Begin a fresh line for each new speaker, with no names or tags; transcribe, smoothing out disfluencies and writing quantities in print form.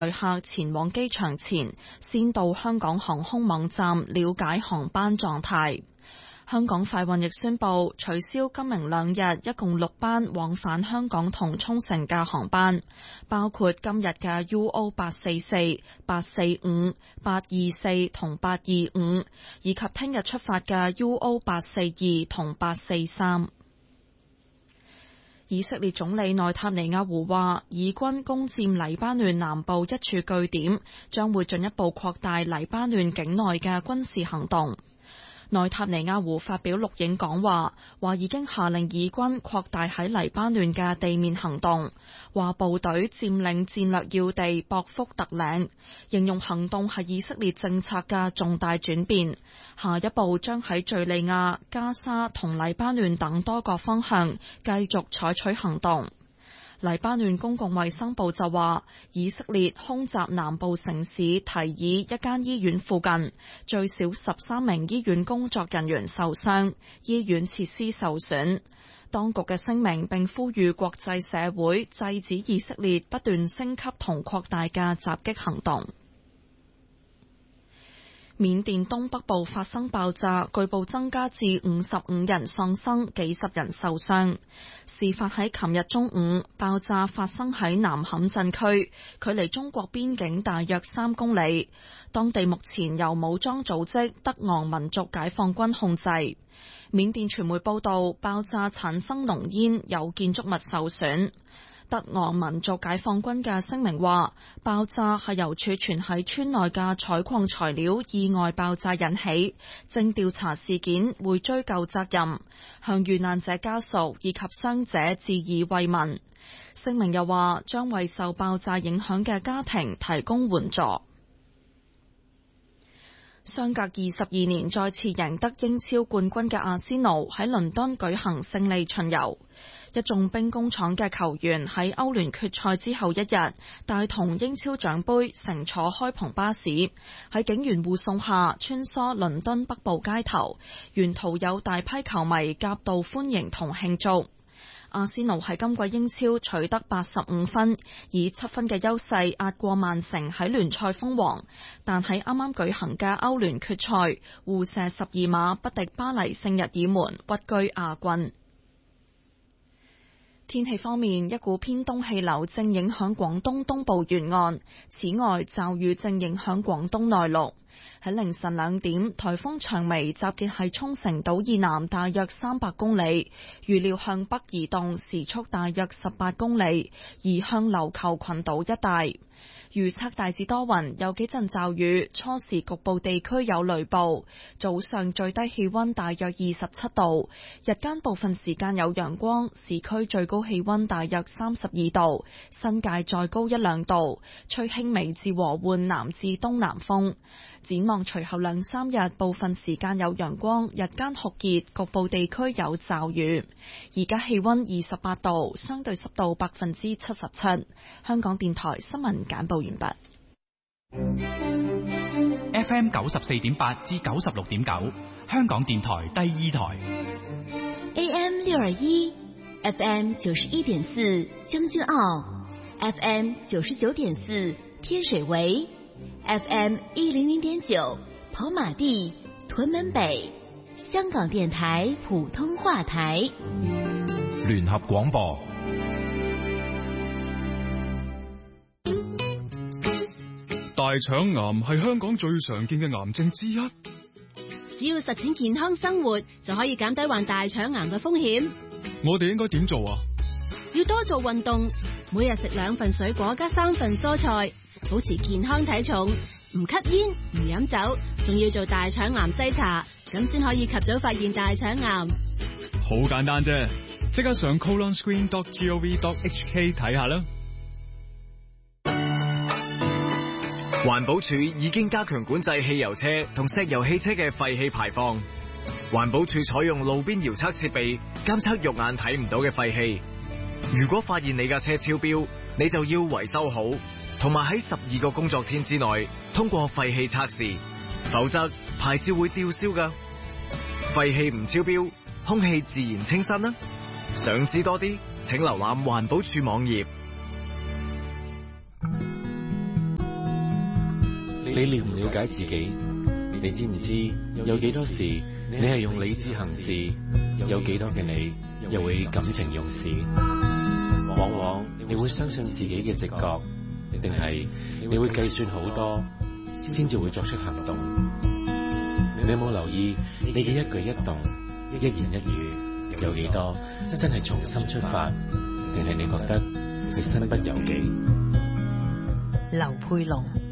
旅客前往機場前，先到香港航空網站了解航班狀態。香港快運亦宣布取消今明兩日一共6班往返香港同沖繩嘅航班，包括今日嘅 UO844、845、824同825，以及聽日出發嘅 UO842同843。以色列總理內塔尼亞胡話，以軍攻佔黎巴嫩南部一處據點，將會進一步擴大黎巴嫩境內嘅軍事行動。內塔尼亞胡發表錄影講話，話已經下令以軍擴大喺黎巴嫩嘅地面行動，話部隊佔領戰略要地博福特嶺，形容行動係以色列政策嘅重大轉變，下一步將喺敘利亞、加沙同黎巴嫩等多個方向繼續採取行動。黎巴嫩公共衛生部就話，以色列空襲南部城市提爾一間醫院附近，最少13名醫院工作人員受傷，醫院設施受損。當局嘅聲明並呼籲國際社會制止以色列不斷升級同擴大嘅襲擊行動。緬甸東北部發生爆炸，據報增加至55人喪生，幾十人受傷。事發喺琴日中午，爆炸發生喺南坎鎮區，距離中國邊境大約3公里。當地目前由武裝組織德昂民族解放軍控制。緬甸傳媒報道，爆炸產生濃煙，有建築物受損。德昂民族解放軍嘅聲明話，爆炸係由儲存喺村內嘅採礦材料意外爆炸引起，正調查事件，會追究責任，向遇難者家屬以及傷者致以慰問。聲明又話，將為受爆炸影響嘅家庭提供援助。相隔22年再次贏得英超冠軍嘅阿仙奴喺倫敦舉行勝利巡遊。一眾兵工廠嘅球員喺歐聯決賽之後一日，帶同英超獎杯乘坐開篷巴士，喺警員護送下穿梭倫敦北部街頭，沿途有大批球迷夾道歡迎同慶祝。阿仙奴喺今季英超取得85分，以7分嘅優勢壓過曼城喺聯賽封王，但喺啱啱舉行嘅歐聯決賽，互射12碼不敵巴黎聖日耳門，屈居亞軍。天氣方面，一股偏東氣流正影響廣東東部沿岸，此外驟雨正影響廣東內陸。喺凌晨2點，颱風長眉集結喺沖繩島以南大約300公里，預料向北移動，時速大約18公里，移向琉球群島一帶。預測大致多雲，有幾陣驟雨，初時局部地區有雷暴。早上最低氣溫大約27度，日間部分時間有陽光，市區最高氣溫大約32度，新界再高1-2度，吹輕微至和緩南至東南風。展望隨後2-3日，部分時間有陽光，日間酷熱，局部地區有驟雨。而家氣溫28度，相對濕度77%。香港電台新聞簡報完畢。
FM 94.8至96.9，香港電台第2台。
AM 621 FM 91.4將軍澳 FM 99.4天水圍FM 100.9跑馬地屯門北，香港電台普通話台。
聯合廣播。
大腸癌係香港最常見嘅癌症之一。
只要實踐健康生活，就可以減低患大腸癌嘅風險。
我哋應該點做啊？
要多做運動，每日食2份水果加3份蔬菜，保持健康體重，唔吸煙唔飲酒，仲要做大腸癌篩查，咁先可以及早發現大腸癌。
好簡單啫，即刻上 colonscreen.gov.hk 睇下啦。
環保署已經加強管制汽油車同石油汽車嘅廢氣排放。環保署採用路邊遙測設備監測肉眼睇唔到嘅廢氣。如果發現你架車超標，你就要維修好，同埋喺12個工作天之內通過廢氣測試，否則牌照會吊銷㗎。廢氣唔超標，空氣自然清新啦。想知多啲，請瀏覽環保署網頁。
你了唔了解自己？你知唔知有幾多時你係用理智行事，有幾多嘅你又會感情用事？往往你會相信自己嘅直覺，定係你會計算好多先至會作出行動？你有冇留意你嘅一舉一動、一言一語有幾多真係從心出發，定係你覺得係身不由己？
劉佩龍。